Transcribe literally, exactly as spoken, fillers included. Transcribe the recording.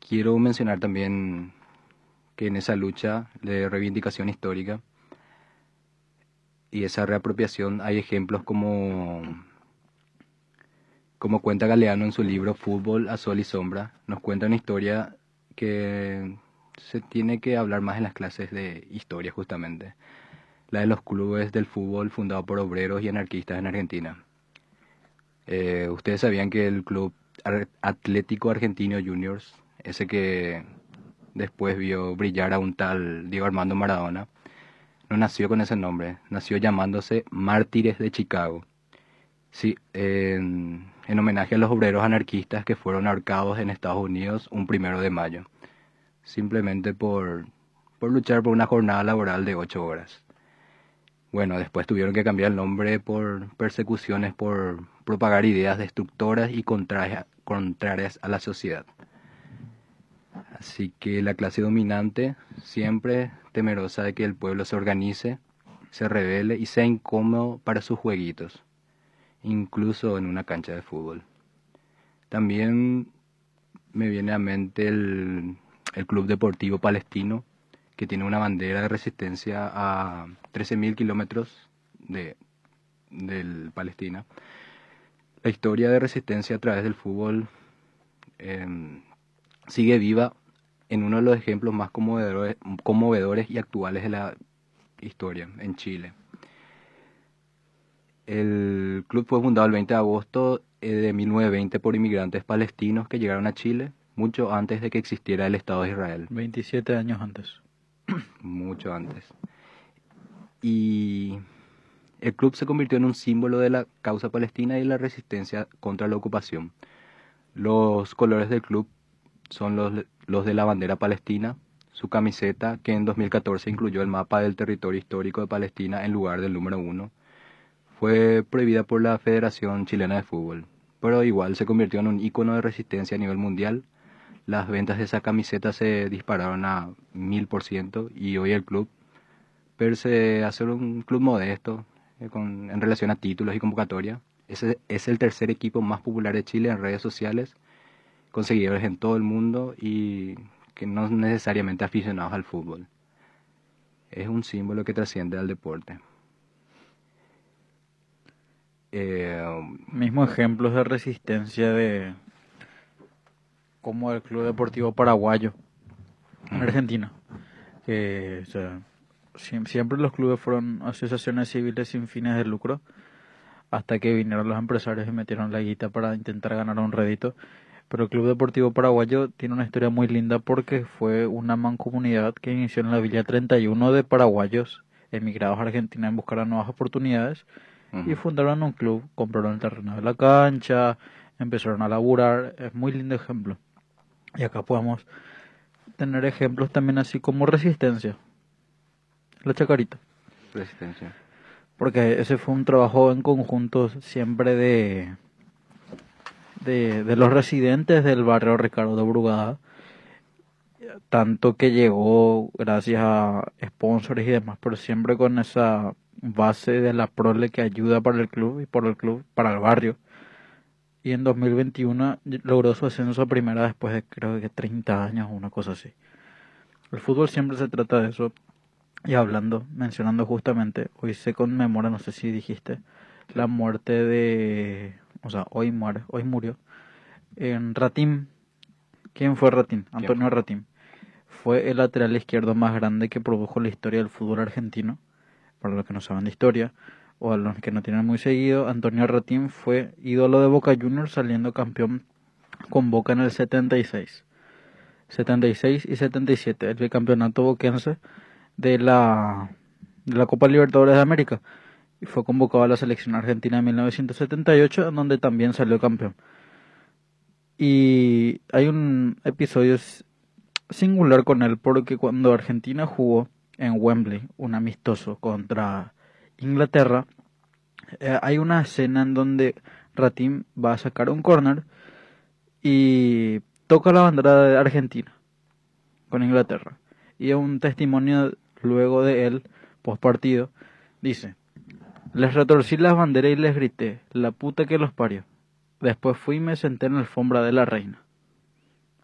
quiero mencionar también que en esa lucha de reivindicación histórica y esa reapropiación hay ejemplos como, como cuenta Galeano en su libro Fútbol a Sol y Sombra. Nos cuenta una historia que se tiene que hablar más en las clases de historia justamente. La de los clubes del fútbol fundados por obreros y anarquistas en Argentina. Eh, ¿Ustedes sabían que el Club Atlético Argentino Juniors, ese que después vio brillar a un tal Diego Armando Maradona, no nació con ese nombre, nació llamándose Mártires de Chicago? Sí, en, en homenaje a los obreros anarquistas que fueron ahorcados en Estados Unidos un primero de mayo, simplemente por, por luchar por una jornada laboral de ocho horas. Bueno, después tuvieron que cambiar el nombre por persecuciones por propagar ideas destructoras y contrarias, contrarias a la sociedad. Así que la clase dominante, siempre temerosa de que el pueblo se organice, se rebele y sea incómodo para sus jueguitos, incluso en una cancha de fútbol. También me viene a mente el, el Club Deportivo Palestino, que tiene una bandera de resistencia a trece mil kilómetros de del Palestina. La historia de resistencia a través del fútbol eh, sigue viva en uno de los ejemplos más conmovedores, conmovedores y actuales de la historia, en Chile. El club fue fundado el veinte de agosto de mil novecientos veinte por inmigrantes palestinos que llegaron a Chile mucho antes de que existiera el Estado de Israel. veintisiete años antes. Mucho antes. Y el club se convirtió en un símbolo de la causa palestina y la resistencia contra la ocupación. Los colores del club son los, los de la bandera palestina. Su camiseta, que en dos mil catorce incluyó el mapa del territorio histórico de Palestina en lugar del número uno, fue prohibida por la Federación Chilena de Fútbol, pero igual se convirtió en un ícono de resistencia a nivel mundial. Las ventas de esa camiseta se dispararon a mil por ciento y hoy el club, pese a ser un club modesto eh, con, en relación a títulos y convocatoria, ese es el tercer equipo más popular de Chile en redes sociales, con seguidores en todo el mundo y que no necesariamente aficionados al fútbol. Es un símbolo que trasciende al deporte. Eh, Mismo ejemplos de resistencia de como el Club Deportivo Paraguayo en Argentina, que o sea, siem- siempre los clubes fueron asociaciones civiles sin fines de lucro, hasta que vinieron los empresarios y metieron la guita para intentar ganar un rédito. Pero el Club Deportivo Paraguayo tiene una historia muy linda porque fue una mancomunidad que inició en la Villa treinta y uno de paraguayos emigrados a Argentina en buscar nuevas oportunidades y uh-huh. fundaron un club, compraron el terreno de la cancha, empezaron a laburar. Es muy lindo ejemplo. Y acá podemos tener ejemplos también así como Resistencia, la Chacarita. Resistencia. Porque ese fue un trabajo en conjunto siempre de, de, de los residentes del barrio Ricardo de Brugada. Tanto que llegó gracias a sponsors y demás, pero siempre con esa base de la prole que ayuda para el club y por el club, para el barrio. Y en dos mil veintiuno logró su ascenso a primera después de creo que treinta años o una cosa así. El fútbol siempre se trata de eso. Y hablando, mencionando justamente, hoy se conmemora, no sé si dijiste, la muerte de, o sea, hoy muere, hoy murió, en Ratim. ¿Quién fue Ratim? Antonio Ratim. Fue el lateral izquierdo más grande que produjo la historia del fútbol argentino. Para los que no saben de historia, o a los que no tienen muy seguido, Antonio Ratín fue ídolo de Boca Juniors saliendo campeón con Boca en el setenta y seis. setenta y seis y setenta y siete, el bicampeonato boquense de la, de la Copa Libertadores de América. Y fue convocado a la selección argentina en mil novecientos setenta y ocho, en donde también salió campeón. Y hay un episodio singular con él, porque cuando Argentina jugó en Wembley, un amistoso contra Inglaterra, eh, hay una escena en donde Ratim va a sacar un córner y toca la bandera de Argentina con Inglaterra. Y un testimonio luego de él, post partido, dice: les retorcí las banderas y les grité, la puta que los parió. Después fui y me senté en la alfombra de la reina.